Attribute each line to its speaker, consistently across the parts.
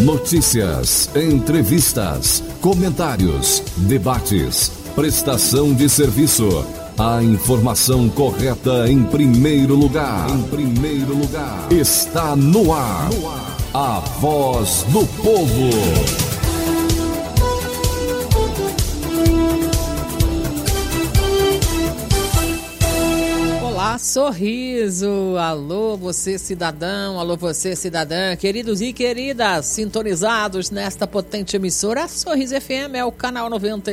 Speaker 1: Notícias, entrevistas, comentários, debates, prestação de serviço. A informação correta em primeiro lugar. Está no ar. A Voz do Povo.
Speaker 2: Sorriso, alô você cidadão, alô você cidadã, queridos e queridas, sintonizados nesta potente emissora. A Sorriso FM é o canal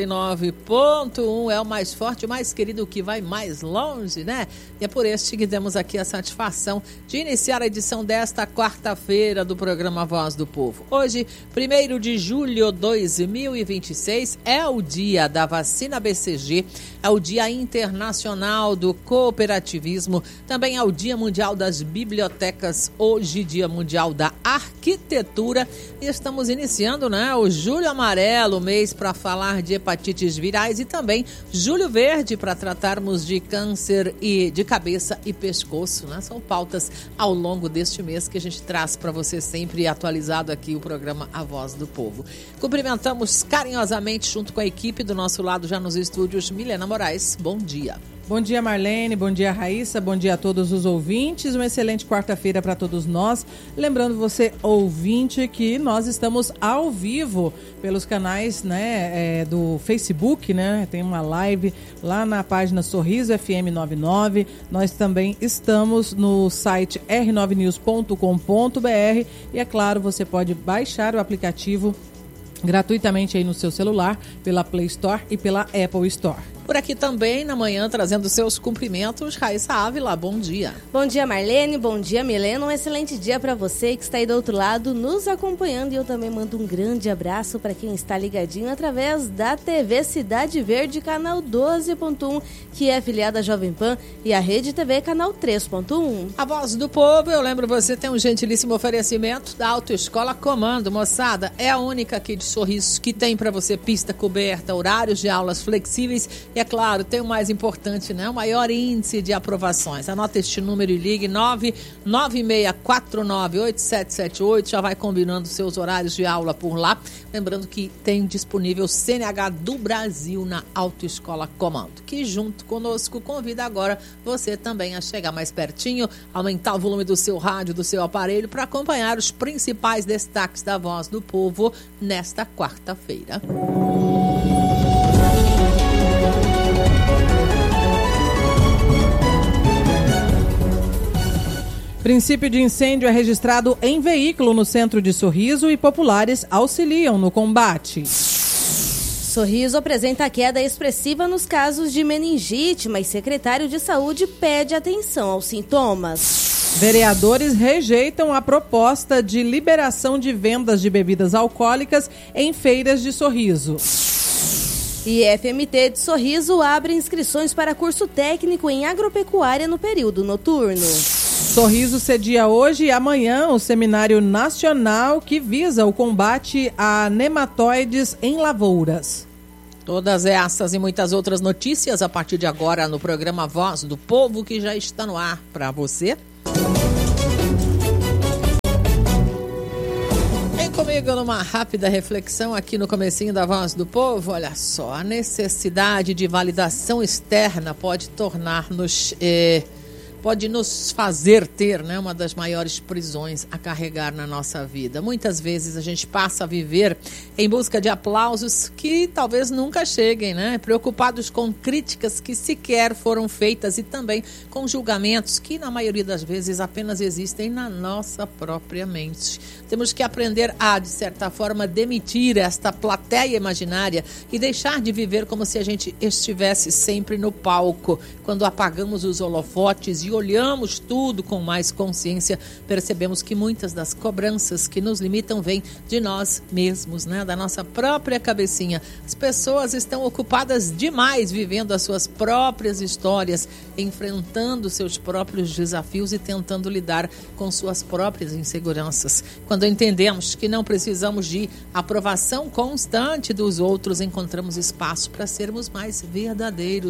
Speaker 2: 99.1, é o mais forte, o mais querido, que vai mais longe, né? E é por este que temos aqui a satisfação de iniciar a edição desta quarta-feira do programa Voz do Povo. Hoje, 1º de julho de 2026, é o dia da vacina BCG, é o dia internacional do cooperativismo, também é o Dia Mundial das Bibliotecas, hoje Dia Mundial da Arquitetura, e estamos iniciando, né, o Julho Amarelo, mês para falar de hepatites virais, e também Julho Verde para tratarmos de câncer e de cabeça e pescoço, né? São pautas ao longo deste mês que a gente traz para você sempre atualizado aqui o programa A Voz do Povo. Cumprimentamos carinhosamente junto com a equipe do nosso lado já nos estúdios, Milena Moraes. Bom dia.
Speaker 3: Bom dia, Marlene, bom dia, Raíssa, bom dia a todos os ouvintes, uma excelente quarta-feira para todos nós. Lembrando você, ouvinte, que nós estamos ao vivo pelos canais, né, do Facebook, né, tem uma live lá na página Sorriso FM 99, nós também estamos no site r9news.com.br e, é claro, você pode baixar o aplicativo gratuitamente aí no seu celular, pela Play Store e pela Apple Store.
Speaker 2: Por aqui também, na manhã, trazendo seus cumprimentos, Raíssa Ávila, bom dia.
Speaker 4: Bom dia, Marlene, bom dia, Milena, um excelente dia para você que está aí do outro lado nos acompanhando, e eu também mando um grande abraço para quem está ligadinho através da TV Cidade Verde, canal 12.1, que é afiliada à Jovem Pan, e a Rede TV, canal 3.1.
Speaker 2: A Voz do Povo, eu lembro você, tem um gentilíssimo oferecimento da Autoescola Comando, moçada, é a única aqui de Sorriso que tem para você pista coberta, horários de aulas flexíveis. E é claro, tem o mais importante, né? O maior índice de aprovações. Anota este número e ligue 996498778. Já vai combinando seus horários de aula por lá. Lembrando que tem disponível CNH do Brasil na Autoescola Comando, que junto conosco convida agora você também a chegar mais pertinho, aumentar o volume do seu rádio, do seu aparelho, para acompanhar os principais destaques da Voz do Povo nesta quarta-feira.
Speaker 3: Princípio de incêndio é registrado em veículo no centro de Sorriso e populares auxiliam no combate.
Speaker 4: Sorriso apresenta queda expressiva nos casos de meningite, mas secretário de Saúde pede atenção aos sintomas.
Speaker 3: Vereadores rejeitam a proposta de liberação de vendas de bebidas alcoólicas em feiras de Sorriso.
Speaker 4: E FMT de Sorriso abre inscrições para curso técnico em agropecuária no período noturno.
Speaker 3: Sorriso cedia hoje e amanhã o seminário nacional que visa o combate a nematóides em lavouras.
Speaker 2: Todas essas e muitas outras notícias a partir de agora no programa Voz do Povo, que já está no ar para você. Vem comigo numa rápida reflexão aqui no comecinho da Voz do Povo. Olha só, a necessidade de validação externa pode nos fazer ter, né, uma das maiores prisões a carregar na nossa vida. Muitas vezes a gente passa a viver em busca de aplausos que talvez nunca cheguem, né? Preocupados com críticas que sequer foram feitas e também com julgamentos que, na maioria das vezes, apenas existem na nossa própria mente. Temos que aprender a, de certa forma, demitir esta plateia imaginária e deixar de viver como se a gente estivesse sempre no palco. Quando apagamos os holofotes e olhamos tudo com mais consciência, percebemos que muitas das cobranças que nos limitam vêm de nós mesmos, né? Da nossa própria cabecinha. As pessoas estão ocupadas demais vivendo as suas próprias histórias, enfrentando seus próprios desafios e tentando lidar com suas próprias inseguranças. Quando entendemos que não precisamos de aprovação constante dos outros, encontramos espaço para sermos mais verdadeiros.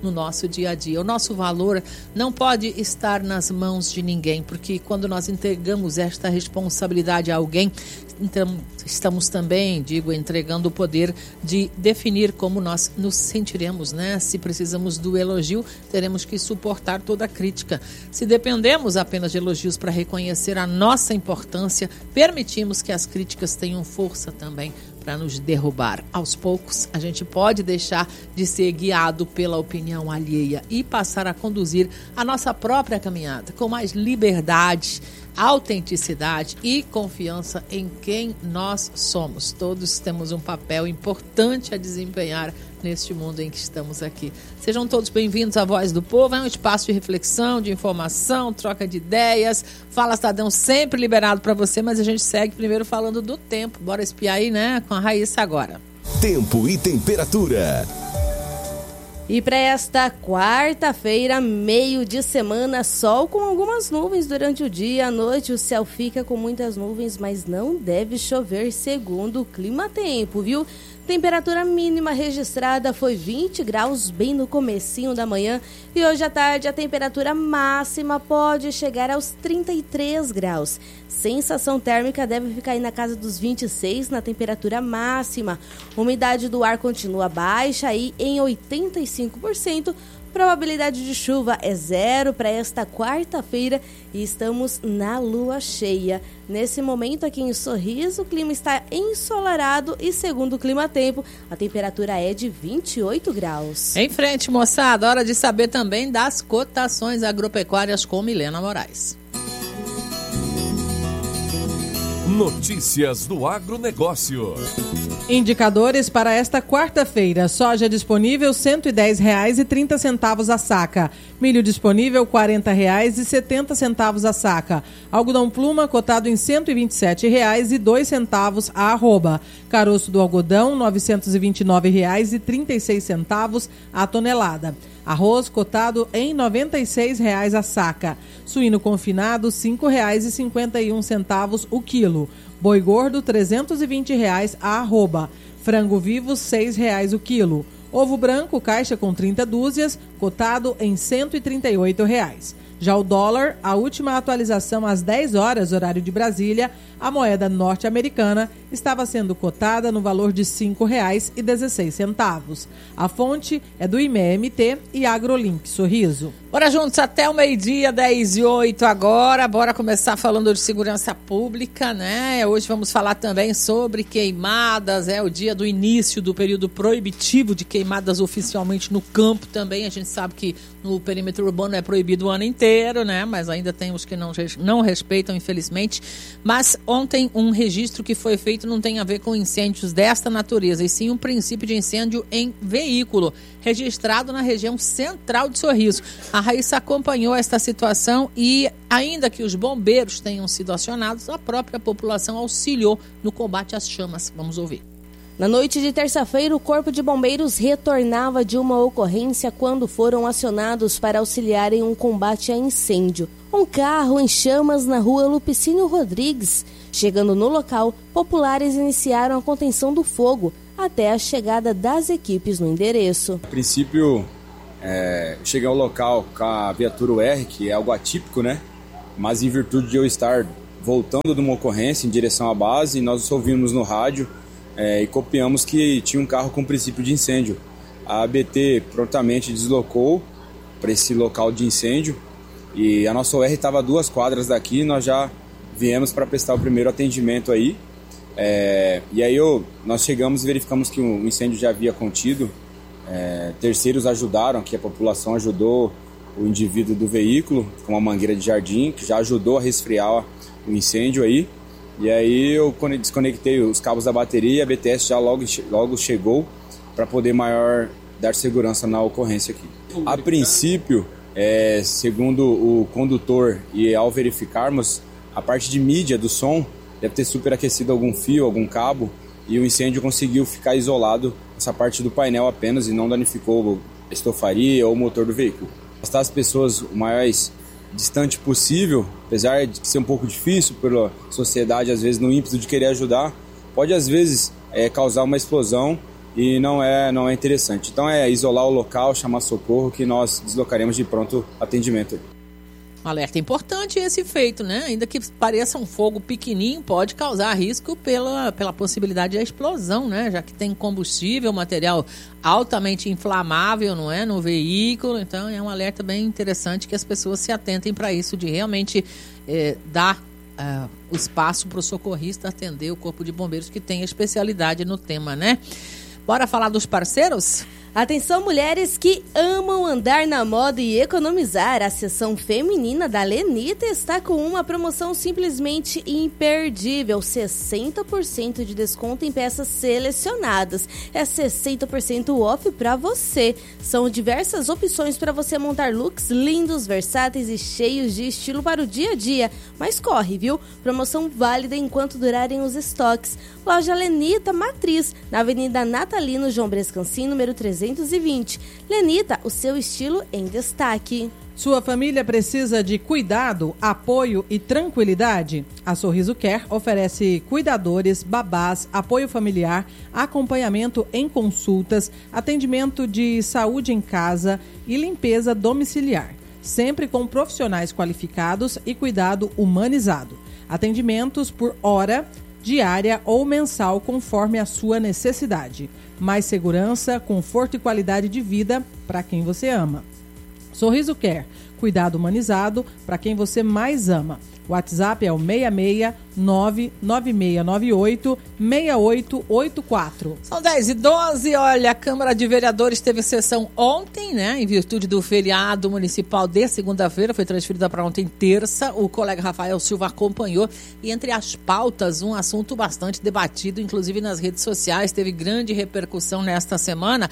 Speaker 2: no nosso dia a dia. O nosso valor não pode estar nas mãos de ninguém, porque quando nós entregamos esta responsabilidade a alguém, então estamos também, entregando o poder de definir como nós nos sentiremos, né? Se precisamos do elogio, teremos que suportar toda a crítica. Se dependemos apenas de elogios para reconhecer a nossa importância, permitimos que as críticas tenham força também para nos derrubar. Aos poucos, a gente pode deixar de ser guiado pela opinião alheia e passar a conduzir a nossa própria caminhada com mais liberdade, autenticidade e confiança em quem nós somos. Todos temos um papel importante a desempenhar neste mundo em que estamos aqui. Sejam todos bem-vindos à Voz do Povo. É um espaço de reflexão, de informação, troca de ideias. Fala Cidadão sempre liberado para você, mas a gente segue primeiro falando do tempo. Bora espiar aí, né? Com a Raíssa agora.
Speaker 1: Tempo e temperatura.
Speaker 4: E para esta quarta-feira, meio de semana, sol com algumas nuvens durante o dia. À noite o céu fica com muitas nuvens, mas não deve chover segundo o clima-tempo, viu? Temperatura mínima registrada foi 20 graus bem no comecinho da manhã e hoje à tarde a temperatura máxima pode chegar aos 33 graus. Sensação térmica deve ficar aí na casa dos 26 na temperatura máxima. Umidade do ar continua baixa aí em 85%. Probabilidade de chuva é 0 para esta quarta-feira e estamos na lua cheia. Nesse momento aqui em Sorriso, o clima está ensolarado e segundo o clima-tempo, a temperatura é de 28 graus.
Speaker 2: Em frente, moçada, hora de saber também das cotações agropecuárias com Milena Moraes.
Speaker 1: Notícias do agronegócio.
Speaker 3: Indicadores para esta quarta-feira. Soja disponível R$ 110,30 a saca. Milho disponível R$ 40,70 a saca. Algodão pluma cotado em R$ 127,02 a arroba. Caroço do algodão R$ 929,36 a tonelada. Arroz cotado em R$ 96,00 a saca. Suíno confinado R$ 5,51 o quilo. Boi gordo R$ 320,00 a arroba. Frango vivo R$ 6,00 o quilo. Ovo branco, caixa com 30 dúzias, cotado em R$ 138,00. Já o dólar, a última atualização às 10 horas, horário de Brasília, a moeda norte-americana estava sendo cotada no valor de R$ 5,16. A fonte é do IME-MT e AgroLink Sorriso.
Speaker 2: Bora juntos até o meio-dia, 10h08 agora. Bora começar falando de segurança pública, né? Hoje vamos falar também sobre queimadas. É o dia do início do período proibitivo de queimadas oficialmente no campo também. A gente sabe que no perímetro urbano é proibido o ano inteiro, né? Mas ainda tem os que não respeitam, infelizmente. Mas ontem um registro que foi feito não tem a ver com incêndios desta natureza, e sim um princípio de incêndio em veículo, registrado na região central de Sorriso. A Raíssa acompanhou esta situação e, ainda que os bombeiros tenham sido acionados, a própria população auxiliou no combate às chamas. Vamos ouvir.
Speaker 4: Na noite de terça-feira, o Corpo de Bombeiros retornava de uma ocorrência quando foram acionados para auxiliar em um combate a incêndio. Um carro em chamas na rua Lupicínio Rodrigues. Chegando no local, populares iniciaram a contenção do fogo até a chegada das equipes no endereço.
Speaker 5: A princípio, cheguei ao local com a viatura UR, que é algo atípico, né? Mas em virtude de eu estar voltando de uma ocorrência em direção à base, nós ouvimos no rádio e copiamos que tinha um carro com princípio de incêndio. A ABT prontamente deslocou para esse local de incêndio e a nossa OR estava a 2 quadras daqui. Nós já viemos para prestar o primeiro atendimento aí. E aí nós chegamos e verificamos que o incêndio já havia contido. Terceiros ajudaram, que a população ajudou o indivíduo do veículo com uma mangueira de jardim, que já ajudou a resfriar o incêndio aí. E aí eu desconectei os cabos da bateria e a BTS já logo chegou para poder dar segurança na ocorrência aqui. A princípio, segundo o condutor e ao verificarmos, a parte de mídia do som deve ter superaquecido algum fio, algum cabo, e o incêndio conseguiu ficar isolado essa parte do painel apenas e não danificou a estofaria ou o motor do veículo. Afastar as pessoas o mais distante possível, apesar de ser um pouco difícil pela sociedade, às vezes no ímpeto de querer ajudar, pode às vezes causar uma explosão e não é interessante. Então é isolar o local, chamar socorro, que nós deslocaremos de pronto atendimento.
Speaker 2: Um alerta importante esse feito, né? Ainda que pareça um fogo pequenininho, pode causar risco pela possibilidade de explosão, né? Já que tem combustível, material altamente inflamável, não é? No veículo. Então é um alerta bem interessante que as pessoas se atentem para isso, de realmente dar o espaço para o socorrista atender o Corpo de Bombeiros, que tem especialidade no tema, né? Bora falar dos parceiros?
Speaker 4: Atenção, mulheres que amam andar na moda e economizar. A seção feminina da Lenita está com uma promoção simplesmente imperdível. 60% de desconto em peças selecionadas. É 60% off para você. São diversas opções para você montar looks lindos, versáteis e cheios de estilo para o dia a dia. Mas corre, viu? Promoção válida enquanto durarem os estoques. Loja Lenita Matriz, na Avenida Natalino João Brescancin, número 320. Lenita, o seu estilo em destaque.
Speaker 3: Sua família precisa de cuidado, apoio e tranquilidade? A Sorriso Care oferece cuidadores, babás, apoio familiar, acompanhamento em consultas, atendimento de saúde em casa e limpeza domiciliar. Sempre com profissionais qualificados e cuidado humanizado. Atendimentos por hora, diária ou mensal, conforme a sua necessidade. Mais segurança, conforto e qualidade de vida para quem você ama. Sorriso Care, cuidado humanizado para quem você mais ama. O WhatsApp é o 669-9698-6884.
Speaker 2: São 10h12, olha, a Câmara de Vereadores teve sessão ontem, né? Em virtude do feriado municipal de segunda-feira, foi transferida para ontem, terça. O colega Rafael Silva acompanhou e entre as pautas, um assunto bastante debatido, inclusive nas redes sociais, teve grande repercussão nesta semana.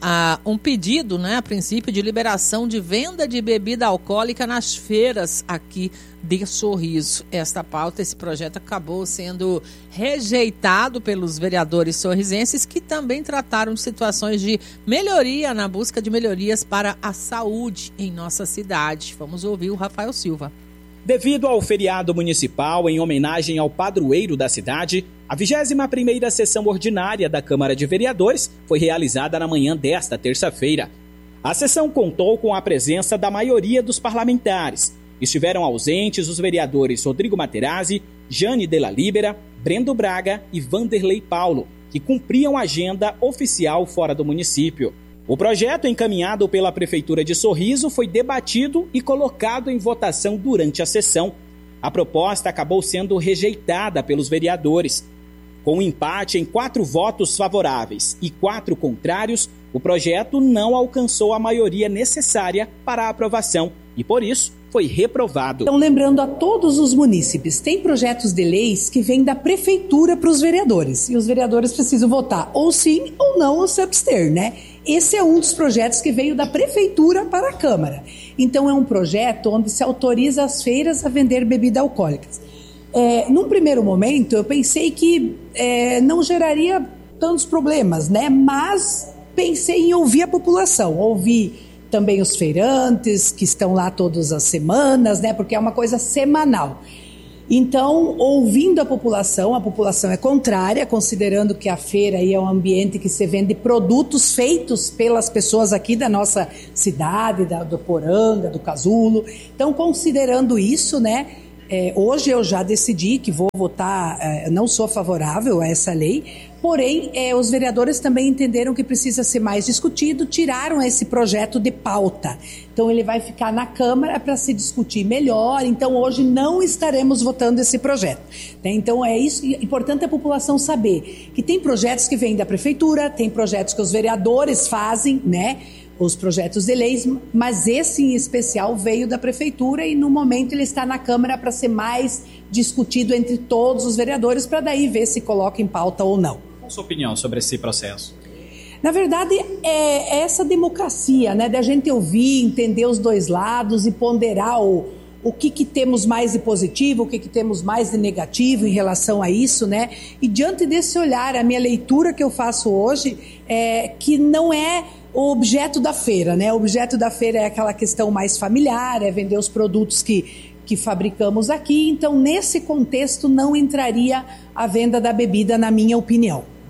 Speaker 2: Um pedido, né, a princípio, de liberação de venda de bebida alcoólica nas feiras aqui de Sorriso. Esta pauta, esse projeto acabou sendo rejeitado pelos vereadores sorrisenses, que também trataram de situações de melhoria, na busca de melhorias para a saúde em nossa cidade. Vamos ouvir o Rafael Silva.
Speaker 6: Devido ao feriado municipal em homenagem ao padroeiro da cidade, a 21ª sessão ordinária da Câmara de Vereadores foi realizada na manhã desta terça-feira. A sessão contou com a presença da maioria dos parlamentares. Estiveram ausentes os vereadores Rodrigo Materazzi, Jane Della Libera, Brendo Braga e Vanderlei Paulo, que cumpriam a agenda oficial fora do município. O projeto encaminhado pela Prefeitura de Sorriso foi debatido e colocado em votação durante a sessão. A proposta acabou sendo rejeitada pelos vereadores. Com um empate em 4 votos favoráveis e 4 contrários, o projeto não alcançou a maioria necessária para a aprovação e, por isso, foi reprovado.
Speaker 7: Então, lembrando a todos os munícipes, tem projetos de leis que vêm da prefeitura para os vereadores. E os vereadores precisam votar ou sim ou não ou se abster, né? Esse é um dos projetos que veio da prefeitura para a Câmara. Então, é um projeto onde se autoriza as feiras a vender bebidas alcoólicas. Num primeiro momento, eu pensei que não geraria tantos problemas, né? Mas pensei em ouvir a população, ouvir também os feirantes que estão lá todas as semanas, né? Porque é uma coisa semanal. Então, ouvindo a população é contrária, considerando que a feira aí é um ambiente que se vende produtos feitos pelas pessoas aqui da nossa cidade, do Poranga, do Casulo. Então, considerando isso, né? Hoje eu já decidi que vou votar, não sou favorável a essa lei, porém os vereadores também entenderam que precisa ser mais discutido, tiraram esse projeto de pauta. Então ele vai ficar na Câmara para se discutir melhor, então hoje não estaremos votando esse projeto. Então é isso, importante a população saber que tem projetos que vêm da Prefeitura, tem projetos que os vereadores fazem, né? Os projetos de leis, mas esse em especial veio da Prefeitura e no momento ele está na Câmara para ser mais discutido entre todos os vereadores, para daí ver se coloca em pauta ou não.
Speaker 6: Qual a sua opinião sobre esse processo?
Speaker 7: Na verdade, é essa democracia, né, da gente ouvir, entender os dois lados e ponderar o que temos mais de positivo, o que temos mais de negativo em relação a isso, né? E diante desse olhar, a minha leitura que eu faço hoje é que não é o objeto da feira, né? O objeto da feira é aquela questão mais familiar, é vender os produtos que fabricamos aqui. Então, nesse contexto, não entraria a venda da bebida, na minha opinião.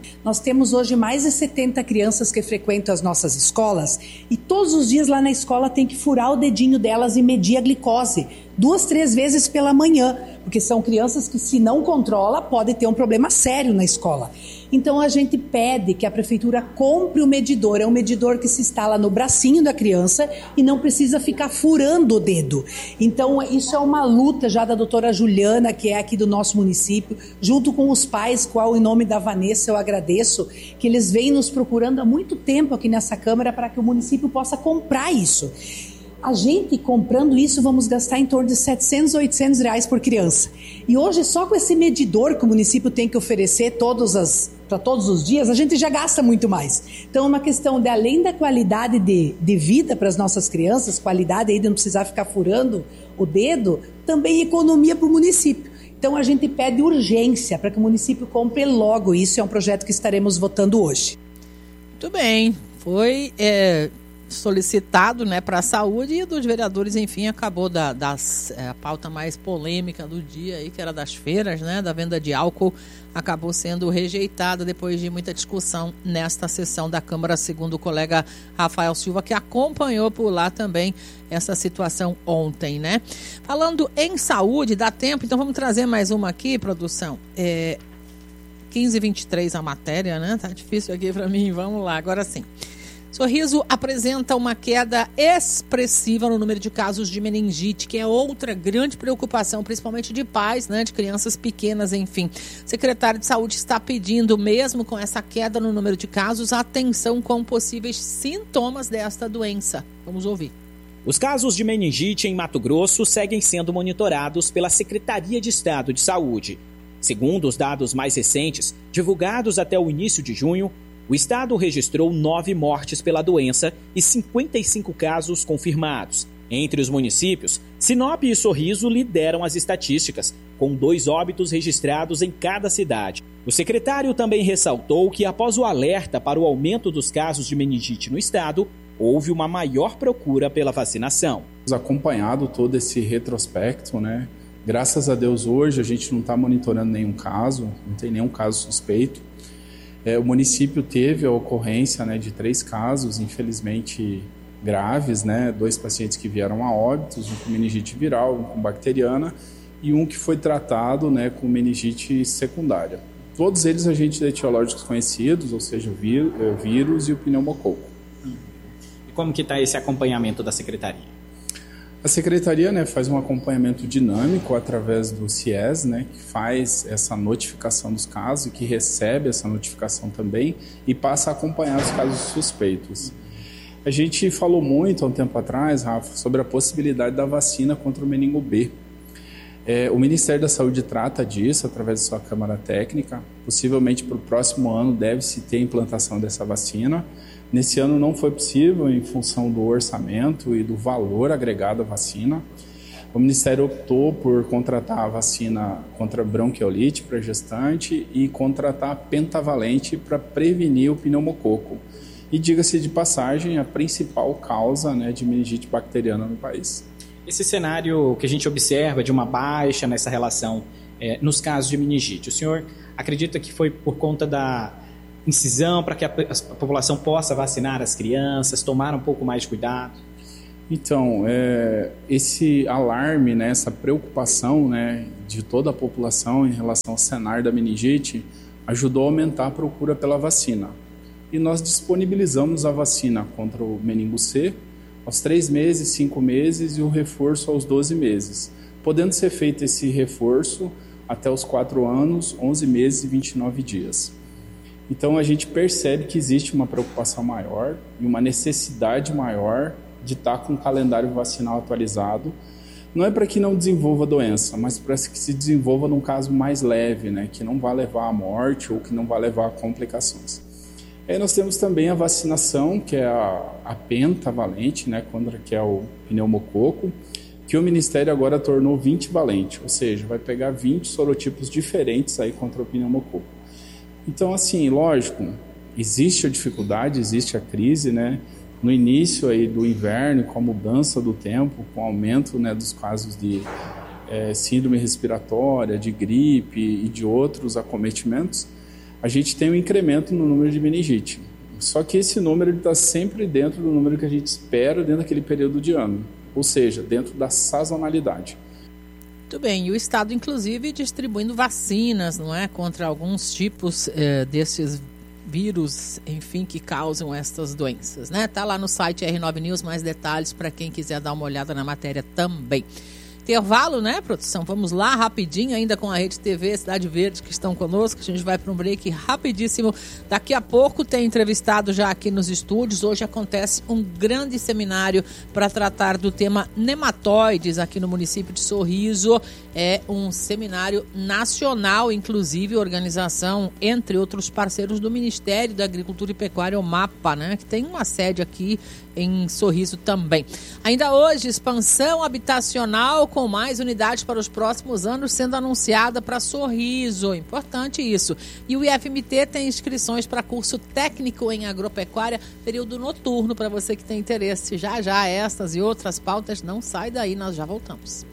Speaker 7: Nós temos hoje mais de 70 crianças que frequentam as nossas escolas e todos os dias lá na escola tem que furar o dedinho delas e medir a glicose 2, 3 vezes pela manhã, porque são crianças que, se não controla, pode ter um problema sério na escola. Então a gente pede que a prefeitura compre o medidor. É um medidor que se instala no bracinho da criança e não precisa ficar furando o dedo. Então isso é uma luta já da doutora Juliana, que é aqui do nosso município, junto com os pais, qual em nome da Vanessa eu agradeço, que eles vêm nos procurando há muito tempo aqui nessa Câmara para que o município possa comprar isso. A gente, comprando isso, vamos gastar em torno de R$700, R$800 por criança. E hoje, só com esse medidor que o município tem que oferecer para todos os dias, a gente já gasta muito mais. Então, é uma questão de, além da qualidade de vida para as nossas crianças, qualidade aí de não precisar ficar furando o dedo, também economia para o município. Então, a gente pede urgência para que o município compre logo isso. É um projeto que estaremos votando hoje.
Speaker 2: Muito bem. Foi solicitado, né, para a saúde, e dos vereadores, enfim, acabou a pauta mais polêmica do dia aí, que era das feiras, né, da venda de álcool, acabou sendo rejeitada depois de muita discussão nesta sessão da Câmara, segundo o colega Rafael Silva, que acompanhou por lá também essa situação ontem, né? Falando em saúde, dá tempo, então vamos trazer mais uma aqui, produção. 15h23 a matéria, né? Tá difícil aqui para mim, vamos lá, agora sim. Sorriso apresenta uma queda expressiva no número de casos de meningite, que é outra grande preocupação, principalmente de pais, né, de crianças pequenas, enfim. O secretário de Saúde está pedindo, mesmo com essa queda no número de casos, atenção com possíveis sintomas desta doença. Vamos ouvir.
Speaker 6: Os casos de meningite em Mato Grosso seguem sendo monitorados pela Secretaria de Estado de Saúde. Segundo os dados mais recentes, divulgados até o início de junho, o estado registrou 9 mortes pela doença e 55 casos confirmados. Entre os municípios, Sinop e Sorriso lideram as estatísticas, com 2 óbitos registrados em cada cidade. O secretário também ressaltou que, após o alerta para o aumento dos casos de meningite no estado, houve uma maior procura pela vacinação.
Speaker 8: Acompanhado todo esse retrospecto, né? Graças a Deus, hoje a gente não está monitorando nenhum caso, não tem nenhum caso suspeito. O município teve a ocorrência, né, de 3 casos, infelizmente graves, né, 2 pacientes que vieram a óbitos, um com meningite viral, um com bacteriana e um que foi tratado, né, com meningite secundária. Todos eles agentes etiológicos conhecidos, ou seja, o vírus e o pneumococo.
Speaker 6: E como que está esse acompanhamento da Secretaria?
Speaker 8: A Secretaria, né, faz um acompanhamento dinâmico através do CIES, né, que faz essa notificação dos casos e que recebe essa notificação também e passa a acompanhar os casos suspeitos. A gente falou muito há um tempo atrás, Rafa, sobre a possibilidade da vacina contra o meningo B. O Ministério da Saúde trata disso através de sua Câmara Técnica. Possivelmente para o próximo ano deve-se ter a implantação dessa vacina. Nesse ano não foi possível em função do orçamento e do valor agregado à vacina. O Ministério optou por contratar a vacina contra bronquiolite para gestante e contratar a pentavalente para prevenir o pneumococo. E diga-se de passagem, a principal causa, né, de meningite bacteriana no país.
Speaker 6: Esse cenário que a gente observa de uma baixa nessa relação nos casos de meningite, o senhor acredita que foi por conta da incisão para que a população possa vacinar as crianças, tomar um pouco mais de cuidado?
Speaker 8: Então, esse alarme, né, essa preocupação, né, de toda a população em relação ao cenário da meningite ajudou a aumentar a procura pela vacina. E nós disponibilizamos a vacina contra o meningo C aos 3 meses, 5 meses e o reforço aos 12 meses, podendo ser feito esse reforço até os 4 anos, 11 meses e 29 dias. Então a gente percebe que existe uma preocupação maior e uma necessidade maior de estar com o calendário vacinal atualizado. Não é para que não desenvolva a doença, mas para que se desenvolva num caso mais leve, né, que não vai levar à morte ou que não vai levar a complicações. Aí nós temos também a vacinação, que é a pentavalente, né, que é o pneumococo, que o Ministério agora tornou 20 valente, ou seja, vai pegar 20 sorotipos diferentes aí contra o pneumococo. Então, assim, lógico, existe a dificuldade, existe a crise, né? No início aí do inverno, com a mudança do tempo, com o aumento, né, dos casos de síndrome respiratória, de gripe e de outros acometimentos, a gente tem um incremento no número de meningite. Só que esse número está sempre dentro do número que a gente espera dentro daquele período de ano, ou seja, dentro da sazonalidade.
Speaker 2: Muito bem, e o Estado, inclusive, distribuindo vacinas, não é? Contra alguns tipos desses vírus, enfim, que causam estas doenças, né? Tá lá no site R9 News, mais detalhes para quem quiser dar uma olhada na matéria também. Intervalo, né, produção? Vamos lá, rapidinho, ainda com a Rede TV Cidade Verde, que estão conosco. A gente vai para um break rapidíssimo. Daqui a pouco tem entrevistado já aqui nos estúdios. Hoje acontece um grande seminário para tratar do tema nematóides aqui no município de Sorriso. É um seminário nacional, inclusive organização, entre outros parceiros do Ministério da Agricultura e Pecuária, o MAPA, né, que tem uma sede aqui em Sorriso também. Ainda hoje, expansão habitacional com mais unidades para os próximos anos sendo anunciada para Sorriso. Importante isso. E o IFMT tem inscrições para curso técnico em agropecuária, período noturno, para você que tem interesse. Já estas e outras pautas, não sai daí, nós já voltamos.